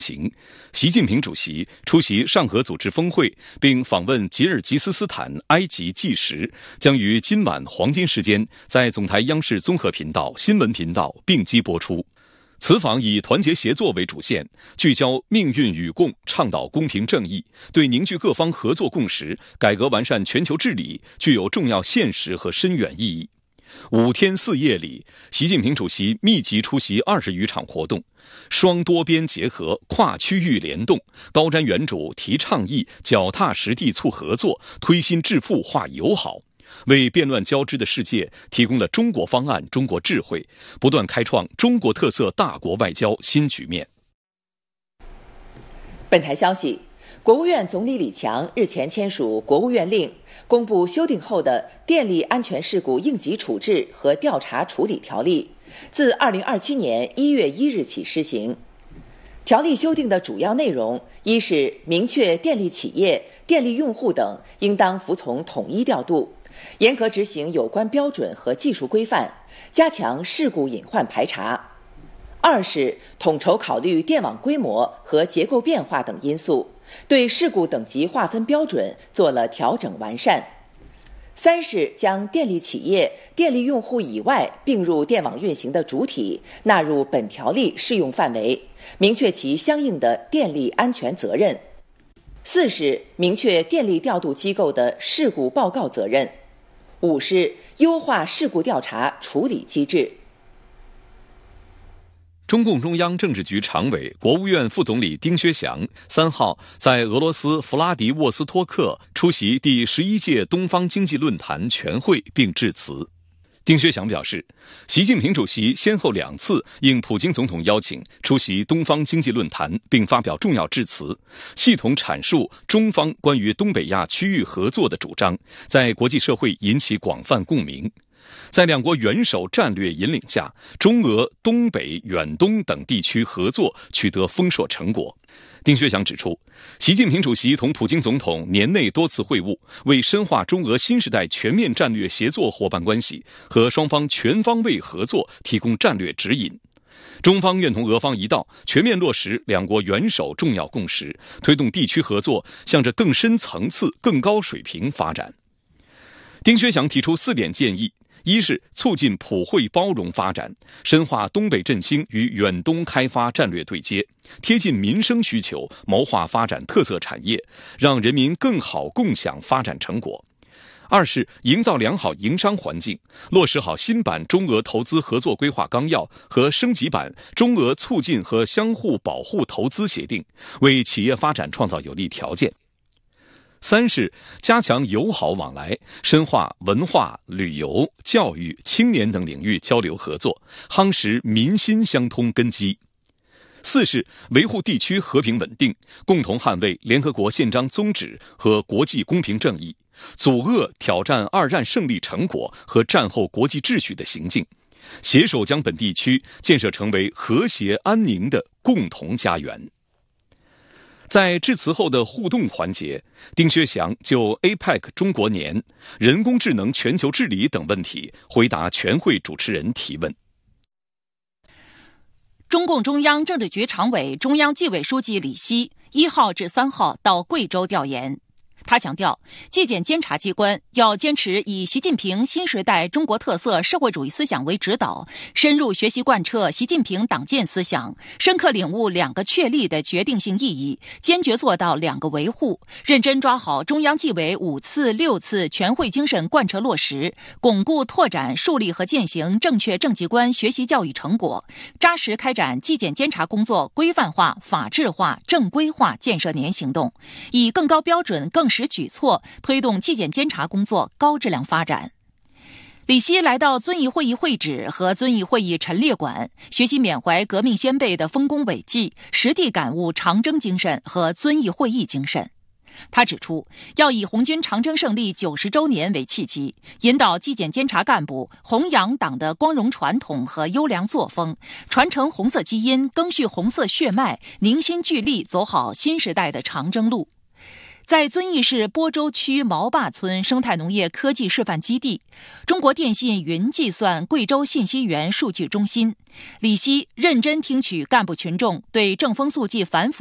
习近平主席出席上合组织峰会，并访问吉尔吉斯斯坦、埃及纪实，将于今晚黄金时间在总台央视综合频道、新闻频道并机播出。此访以团结协作为主线，聚焦命运与共，倡导公平正义，对凝聚各方合作共识、改革完善全球治理具有重要现实和深远意义。5天4夜里，习近平主席密集出席20余场活动，双多边结合，跨区域联动，高瞻远瞩，提倡议，脚踏实地促合作，推心置腹化友好，为变乱交织的世界提供了中国方案、中国智慧，不断开创中国特色大国外交新局面。 本台消息，国务院总理李强日前签署国务院令，公布修订后的《电力安全事故应急处置和调查处理条例》，自2027年1月1日起施行。条例修订的主要内容，一是明确电力企业、电力用户等应当服从统一调度，严格执行有关标准和技术规范，加强事故隐患排查；二是统筹考虑电网规模和结构变化等因素，对事故等级划分标准做了调整完善；三是将电力企业、电力用户以外并入电网运行的主体纳入本条例适用范围，明确其相应的电力安全责任；四是明确电力调度机构的事故报告责任；五是优化事故调查处理机制。 中共中央政治局常委、国务院副总理丁薛祥3号在俄罗斯弗拉迪沃斯托克出席第11届东方经济论坛全会并致辞。丁薛祥表示，习近平主席先后2次应普京总统邀请出席东方经济论坛，并发表重要致辞，系统阐述中方关于东北亚区域合作的主张，在国际社会引起广泛共鸣。在两国元首战略引领下，中俄、东北、远东等地区合作取得丰硕成果。丁薛祥指出，习近平主席同普京总统年内多次会晤，为深化中俄新时代全面战略协作伙伴关系和双方全方位合作提供战略指引。中方愿同俄方一道，全面落实两国元首重要共识，推动地区合作向着更深层次、更高水平发展。丁薛祥提出4点建议，一是促进普惠包容发展，深化东北振兴与远东开发战略对接，贴近民生需求，谋划发展特色产业，让人民更好共享发展成果。二是营造良好营商环境，落实好新版中俄投资合作规划纲要和升级版中俄促进和相互保护投资协定，为企业发展创造有利条件。三是加强友好往来，深化文化、旅游、教育、青年等领域交流合作，夯实民心相通根基。四是维护地区和平稳定，共同捍卫联合国宪章宗旨和国际公平正义，阻遏挑战2战胜利成果和战后国际秩序的行径，携手将本地区建设成为和谐安宁的共同家园。在致辞后的互动环节，丁薛祥就 APEC 中国年、人工智能全球治理等问题回答全会主持人提问。 中共中央政治局常委、中央纪委书记李希1号至3号到贵州调研。他强调，纪检监察机关要坚持以习近平新时代中国特色社会主义思想为指导，深入学习贯彻习近平党建思想，深刻领悟2个确立的决定性意义，坚决做到2个维护，认真抓好中央纪委5次、6次全会精神贯彻落实，巩固拓展树立和践行正确政绩观学习教育成果，扎实开展纪检监察工作规范化、法治化、正规化建设年行动，以更高标准、更实举措推动纪检监察工作高质量发展。李希来到遵义会议会址和遵义会议陈列馆，学习缅怀革命先辈的丰功伟绩，实地感悟长征精神和遵义会议精神。他指出，要以红军长征胜利90周年为契机，引导纪检监察干部弘扬党的光荣传统和优良作风，传承红色基因，赓续红色血脉，凝心聚力走好新时代的长征路。 在遵义市播州区毛坝村生态农业科技示范基地，中国电信云计算贵州信息源数据中心，李希认真听取干部群众对正风肃纪反腐